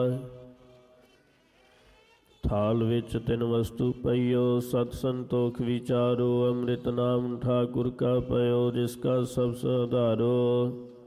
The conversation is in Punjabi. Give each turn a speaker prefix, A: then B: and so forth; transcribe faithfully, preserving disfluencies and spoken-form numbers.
A: ਥਾਲ ਵਿੱਚ ਤਿੰਨ ਵਸਤੂ ਪਈਓ, ਸਤ ਸੰਤੋਖ ਵਿਚਾਰੋ। ਅੰਮ੍ਰਿਤ ਨਾਮ ਠਾਕੁਰ ਕਾ ਪਇਓ, ਜਿਸ ਕਾ ਸਭ ਸੁਧਾਰੋ।